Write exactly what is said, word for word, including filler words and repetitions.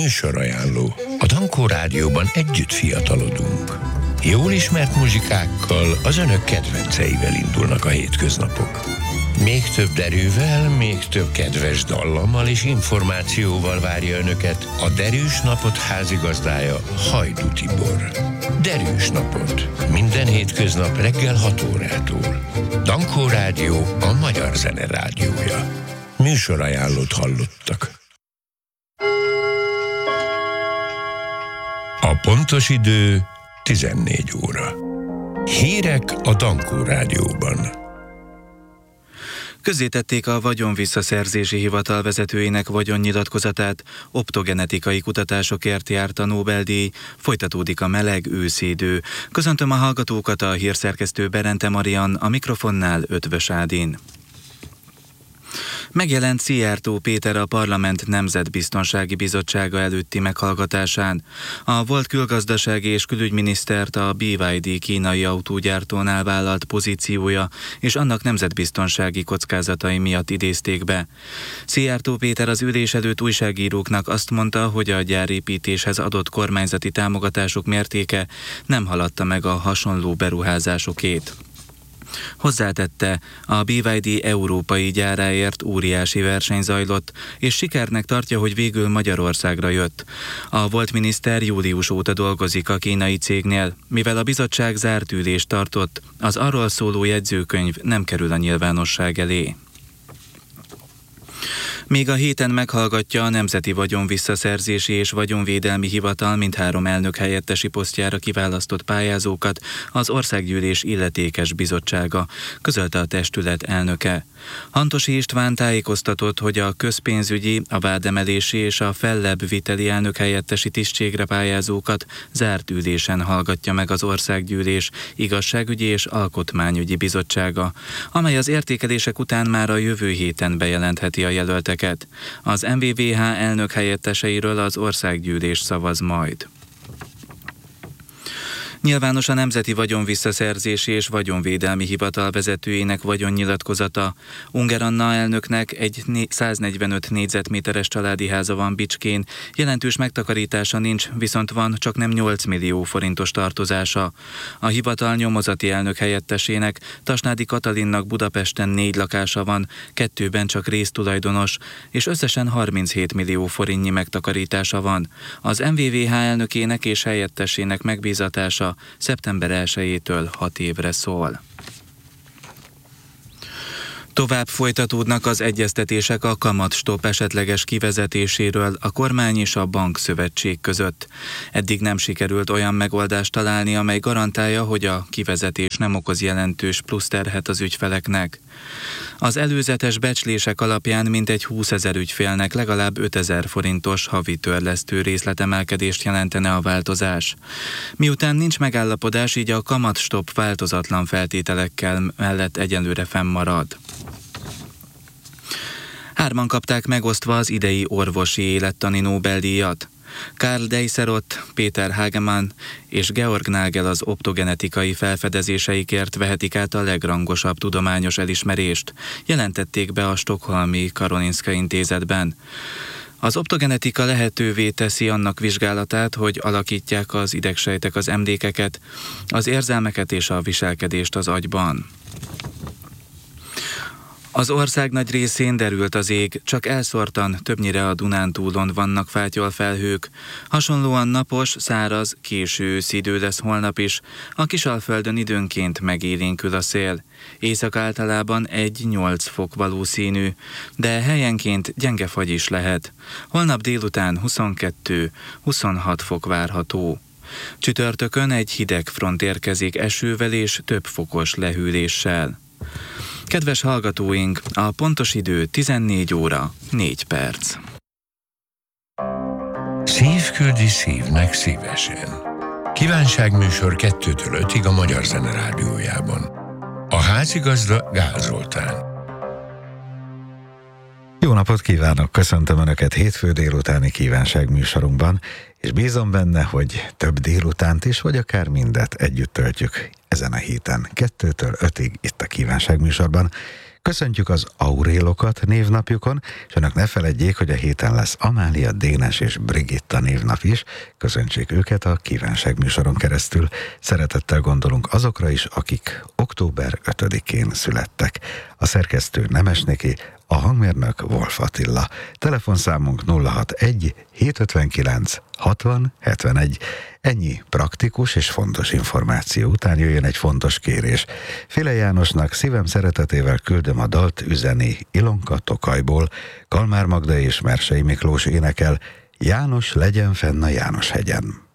Műsorajánló. A Dankó Rádióban együtt fiatalodunk. Jól ismert muzsikákkal, az önök kedvenceivel indulnak a hétköznapok. Még több derűvel, még több kedves dallammal és információval várja önöket a Derűs Napot házigazdája, Hajdú Tibor. Derűs Napot. Minden hétköznap reggel hat órától. Dankó Rádió, a magyar zene rádiója. Műsorajánlót hallottak. A pontos idő tizennégy óra. Hírek a Dankó Rádióban. Közzétették a Vagyonvisszaszerzési Hivatal vezetőjének vagyonnyilatkozatát, optogenetikai kutatásokért járt a Nobel-díj, folytatódik a meleg őszi idő. Köszöntöm a hallgatókat, a hírszerkesztő Berente Marian, a mikrofonnál Ötvös Ádin. Megjelent Szijjártó Péter a Parlament Nemzetbiztonsági Bizottsága előtti meghallgatásán. A volt külgazdasági és külügyminisztert a bé vé dé kínai autógyártónál vállalt pozíciója és annak nemzetbiztonsági kockázatai miatt idézték be. Szijjártó Péter az ülés előtt újságíróknak azt mondta, hogy a gyárépítéshez adott kormányzati támogatások mértéke nem haladta meg a hasonló beruházásokét. Hozzátette, a bé vé dé európai gyáráért óriási verseny zajlott, és sikernek tartja, hogy végül Magyarországra jött. A volt miniszter július óta dolgozik a kínai cégnél, mivel a bizottság zárt ülést tartott, az arról szóló jegyzőkönyv nem kerül a nyilvánosság elé. Még a héten meghallgatja a Nemzeti Vagyonvisszaszerzési és Vagyonvédelmi Hivatal mindhárom elnök helyettesi posztjára kiválasztott pályázókat az Országgyűlés illetékes bizottsága, közölte a testület elnöke. Hantosi István tájékoztatott, hogy a közpénzügyi, a vádemelési és a fellebbviteli elnök helyettesi tisztségre pályázókat zárt ülésen hallgatja meg az Országgyűlés Igazságügyi és Alkotmányügyi Bizottsága, amely az értékelések után már a jövő héten bejelentheti a jelölteket. Az em vé vé há elnök helyetteseiről az Országgyűlés szavaz majd. Nyilvános a Nemzeti Vagyonvisszaszerzési és Vagyonvédelmi Hivatal vezetőjének vagyonnyilatkozata. Unger Anna elnöknek egy száznegyvenöt négyzetméteres családi háza van Bicskén, jelentős megtakarítása nincs, viszont van csak nem nyolc millió forintos tartozása. A hivatal nyomozati elnök helyettesének, Tasnádi Katalinnak Budapesten négy lakása van, kettőben csak résztulajdonos, és összesen harminchét millió forintnyi megtakarítása van. Az em vé vé há elnökének és helyettesének megbízatása szeptember elsejétől hat évre szól. Tovább folytatódnak az egyeztetések a kamatstopp esetleges kivezetéséről a kormány és a bankszövetség között. Eddig nem sikerült olyan megoldást találni, amely garantálja, hogy a kivezetés nem okoz jelentős pluszterhet az ügyfeleknek. Az előzetes becslések alapján mintegy húszezer ügyfélnek legalább ötezer forintos havi törlesztő részletemelkedést jelentene a változás. Miután nincs megállapodás, így a kamatstopp változatlan feltételekkel mellett egyelőre fennmarad. Hárman kapták megosztva az idei orvosi élettani Nobel-díjat. Karl Deisserott, Peter Hagemann és Georg Nagel az optogenetikai felfedezéseikért vehetik át a legrangosabb tudományos elismerést, jelentették be a Stockholmi Karolinska Intézetben. Az optogenetika lehetővé teszi annak vizsgálatát, hogy alakítják az idegsejtek az emlékeket, az érzelmeket és a viselkedést az agyban. Az ország nagy részén derült az ég, csak elszórtan, többnyire a Dunántúlon vannak fátyolfelhők. Hasonlóan napos, száraz, késő őszi idő lesz holnap is, a Kisalföldön időnként megélénkül a szél. Észak általában egy-nyolc fok valószínű, de helyenként gyenge fagy is lehet. Holnap délután huszonkettő-huszonhat fok várható. Csütörtökön egy hideg front érkezik esővel és több fokos lehűléssel. Kedves hallgatóink, a pontos idő tizennégy óra, négy perc. Szív küldi szívnek szívesen. Kívánságműsor kettőtől ötig a Magyar Zene Rádiójában. A házigazda Gál Zoltán. Jó napot kívánok! Köszöntöm Önöket hétfő délutáni kívánságműsorunkban, és bízom benne, hogy több délutánt is, vagy akár mindet együtt töltjük ezen a héten, kettőtől ötig itt a kívánságműsorban. Köszöntjük az Aurélokat névnapjukon, és önök ne feledjék, hogy a héten lesz Amália, Dénes és Brigitta névnap is. Köszöntsék őket a kívánság műsoron keresztül. Szeretettel gondolunk azokra is, akik október ötödikén születtek. A szerkesztő Nemesnéki, a hangmérnök Wolf Attila. Telefonszámunk nulla hatvanegy hétszázötvenkilenc hatvan hetvenegy. Ennyi praktikus és fontos információ után jöjjön egy fontos kérés. File Jánosnak szívem szeretetével küldöm a dalt, üzeni Ilonka Tokajból. Kalmár Magda és Mersei Miklós énekel, János legyen fenn a János hegyen.